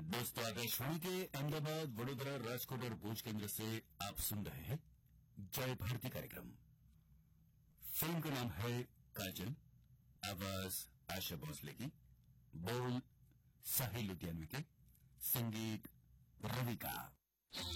दोस्तों, आकाशवाणी के अहमदाबाद, वडोदरा, राजकोट और भुज केंद्र से आप सुन रहे हैं जय भारती कार्यक्रम। फिल्म का नाम है काजल, आवाज आशा भोसले की, बोल साहिल लुधियानवी के, संगीत रवि का।